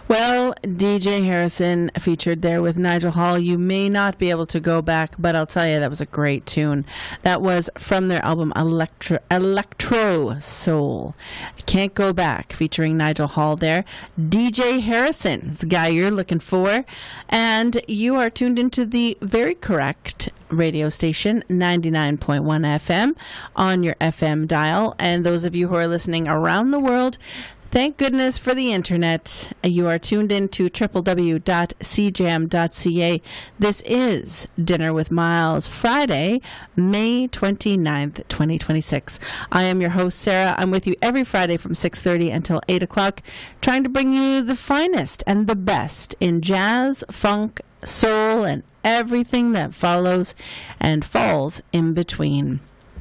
Well, DJ Harrison featured there with Nigel Hall. You may not be able to go back, but I'll tell you, that was a great tune. That was from their album Electro Soul. Can't Go Back, featuring Nigel Hall there. DJ Harrison is the guy you're looking for. And you are tuned into the very correct radio station, 99.1 FM on your FM dial. And those of you who are listening around the world, thank goodness for the internet. You are tuned in to www.cjam.ca. This is Dinner with Miles, Friday, May 29th, 2026. I am your host, Sarah. I'm with you every Friday from 6:30 until 8 o'clock, trying to bring you the finest and the best in jazz, funk, soul, and everything that follows and falls in between.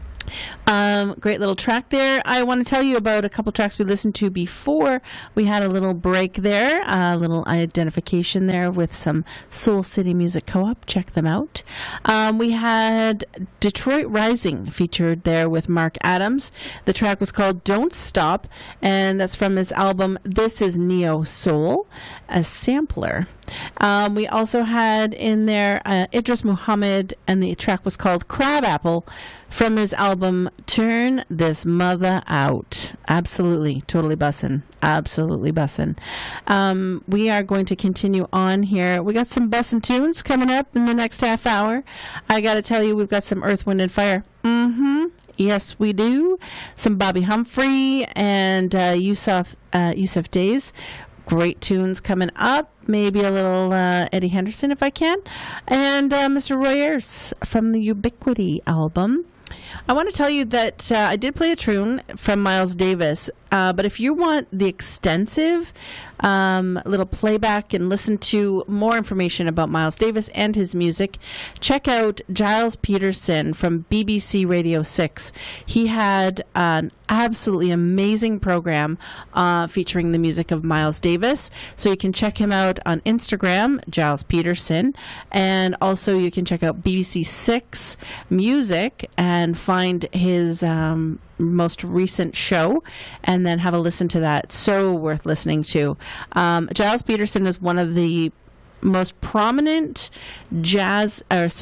Great little track there. I want to tell you about a couple tracks we listened to before we had a little break there, a little identification there with some Soul City Music Co-op. Check them out. We had Detroit Rising featured there with Mark Adams. The track was called Don't Stop, and that's from his album This Is Neo Soul, a sampler. We also had in there Idris Muhammad, and the track was called Crabapple from his album Turn This Mother Out. Absolutely, totally bussin'. Absolutely bussin'. We are going to continue on here. We got some bussin' tunes coming up in the next half hour. I got to tell you, we've got some Earth, Wind, and Fire. Yes, we do. Some Bobby Humphrey and Yusuf Days. Great tunes coming up. Maybe a little Eddie Henderson if I can. And Mr. Roy Ayers from the Ubiquity album. I want to tell you that I did play a tune from Miles Davis, but if you want the extensive little playback and listen to more information about Miles Davis and his music, check out Giles Peterson from BBC Radio 6. He had an absolutely amazing program featuring the music of Miles Davis, so you can check him out on Instagram, Giles Peterson, and also you can check out BBC 6 Music and find his most recent show and then have a listen to that. So worth listening to. Giles Peterson is one of the most prominent music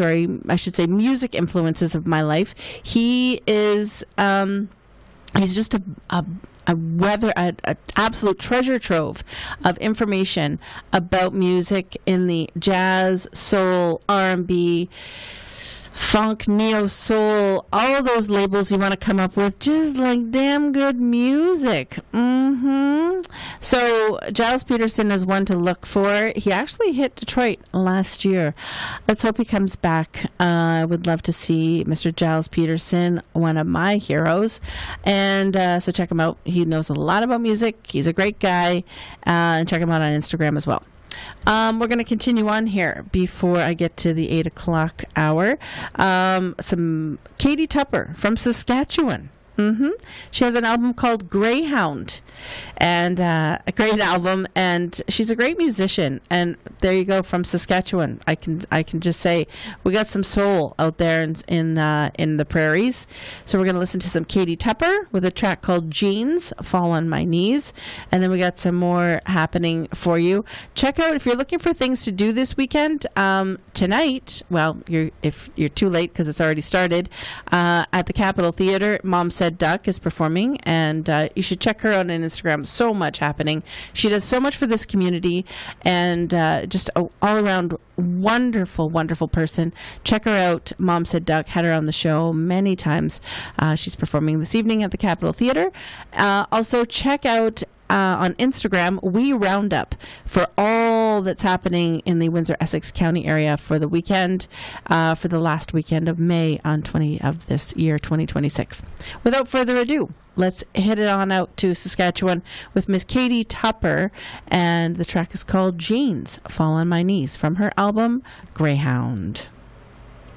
influences of my life. He is he's just an absolute treasure trove of information about music in the jazz, soul, R&B, funk, neo soul, all of those labels you want to come up with, just like damn good music. So Giles Peterson is one to look for. He actually hit Detroit last year. Let's hope he comes back. I would love to see Mr. Giles Peterson, one of my heroes. And so check him out. He knows a lot about music. He's a great guy. And check him out on Instagram as well. We're going to continue on here before I get to the 8 o'clock hour. Some Katie Tupper from Saskatchewan. She has an album called Greyhound, and a great album, and she's a great musician. And there you go, from Saskatchewan. I can just say we got some soul out there in the prairies. So we're going to listen to some Katie Tupper with a track called Jeans, Fall on My Knees, and then we got some more happening for you. Check out, if you're looking for things to do this weekend, tonight, well, if you're too late because it's already started, at the Capitol Theatre, Mom Said Duck is performing, and you should check her out on Instagram. So much happening. She does so much for this community, and just an all-around wonderful, wonderful person. Check her out. Mom Said Duck. Had her on the show many times. She's performing this evening at the Capitol Theatre. Also, check out on Instagram, We Roundup, for all that's happening in the Windsor-Essex County area for the weekend, for the last weekend of May of this year, 2026. Without further ado, let's head it on out to Saskatchewan with Miss Katie Tupper, and the track is called Jeans, Fall on My Knees, from her album Greyhound.